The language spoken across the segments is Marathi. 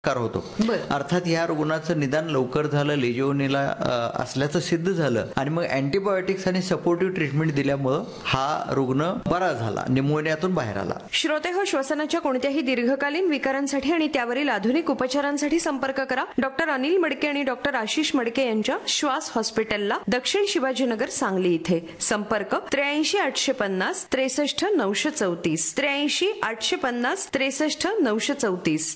कार होतो. अर्थात ह्या रुग्णाचं निदान लवकर झालं, लेजिओनेला असल्याचं सिद्ध झालं आणि मग अँटीबायोटिक्स आणि सपोर्टिव्ह ट्रीटमेंट दिल्यामुळं हा रुग्ण बरा झाला, निमोनियातून बाहेर आला. श्रोते हो, श्वसनाच्या कोणत्याही दीर्घकालीन विकारांसाठी आणि त्यावरील आधुनिक उपचारांसाठी संपर्क करा डॉक्टर अनिल मडके आणि डॉक्टर आशिष मडके यांच्या श्वास हॉस्पिटलला, दक्षिण शिवाजीनगर, सांगली इथे. संपर्क 83 850 63 934 83 850 63 934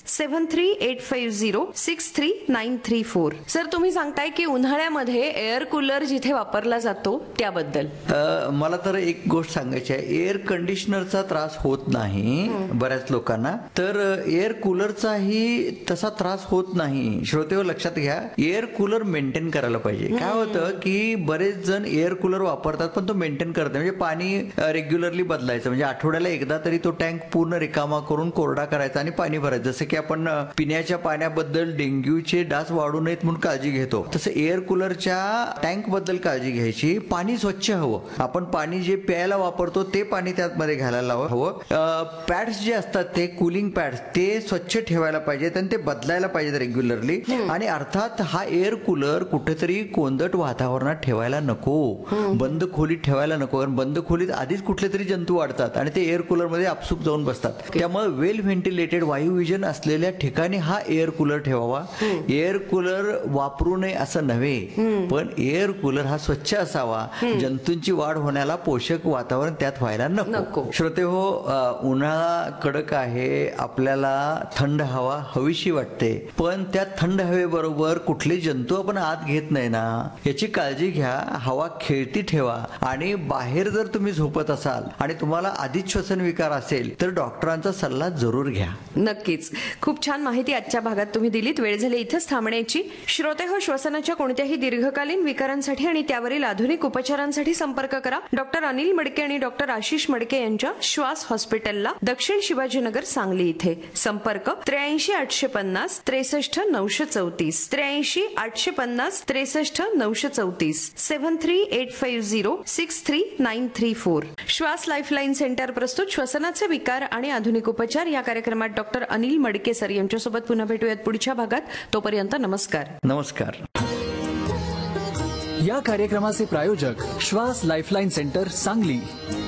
7385063934. सर, तुम्ही सांगताय की उन्हाळ्यामध्ये एअर कूलर जिथे वापरला जातो त्याबद्दल मला तर एक गोष्ट सांगायची आहे. एअर कंडिशनरचा त्रास होत नाही बऱ्याच लोकांना, तर एअर कूलरचाही तसा त्रास होत नाही. श्रोतेहो लक्षात घ्या, एअर कूलर मेंटेन करायला पाहिजे. काय होतं की बरेच जण एअर कूलर वापरतात पण तो मेंटेन करत नाही. म्हणजे पाणी रेग्युलरली बदलायचं, म्हणजे आठवड्याला एकदा तरी तो टँक पूर्ण रिकामा करून कोरडा करायचा आणि पाणी भरायचं. जसं की आपण पिण्याच्या पाण्याबद्दल डेंग्यूचे डास वाढू नयेत म्हणून काळजी घेतो, तसं एअर कूलरच्या टँक बद्दल काळजी घ्यायची. पाणी स्वच्छ हवं. आपण पाणी जे प्यायला वापरतो ते पाणी त्यामध्ये घालायला हवं. पॅड्स जे असतात ते कूलिंग पॅड्स ते स्वच्छ ठेवायला पाहिजेत आणि ते बदलायला पाहिजेत रेग्युलरली. आणि अर्थात हा एअर कूलर कुठेतरी कोंदट वातावरणात ठेवायला नको, बंद खोलीत ठेवायला नको. कारण बंद खोलीत आधीच कुठले तरी जंतू वाढतात आणि ते एअर कूलर मध्ये आपसूक जाऊन बसतात. त्यामुळे वेल व्हेंटिलेटेड वायुविजन असलेल्या ठिकाणी हा एअर कूलर ठेवावा. एअर कूलर वापरू नये असं नव्हे, पण एअर कूलर हा स्वच्छ असावा. जंतूंची वाढ होण्याला पोषक वातावरण त्यात व्हायला नको. श्रोते हो, उन्हाळा कडक आहे, आपल्याला थंड हवा हवीशी वाटते, पण त्या थंड हवेबरोबर कुठले जंतू आपण आत घेत नाही ना, याची काळजी घ्या. हवा खेळती ठेवा आणि बाहेर जर तुम्ही झोपत असाल आणि तुम्हाला आधीच श्वसन विकार असेल तर डॉक्टरांचा सल्ला जरूर घ्या. नक्कीच. खूप छान माहिती आजच्या भागात तुम्ही दिलीत. वेळ झाली इथंच थांबण्याची. श्रोते हो, श्वसनाच्या कोणत्याही दीर्घकालीन विकारांसाठी आणि त्यावरील आधुनिक उपचारांसाठी संपर्क करा डॉक्टर अनिल मडके आणि डॉक्टर आशिष मडके यांच्या श्वास हॉस्पिटलला, दक्षिण शिवाजीनगर, सांगली इथे. संपर्क 83 850 63 934 83 850 63 934 7385063934. श्वास लाईफलाईन सेंटर प्रस्तुत श्वसनाचे विकार आणि आधुनिक उपचार या कार्यक्रमात डॉक्टर अनिल मडके सर यांच्यासोबत पुन्हा भेटूयात पुढच्या भागात. तोपर्यंत नमस्कार. नमस्कार. या कार्यक्रमाचे प्रायोजक श्वास लाईफलाईन सेंटर, सांगली.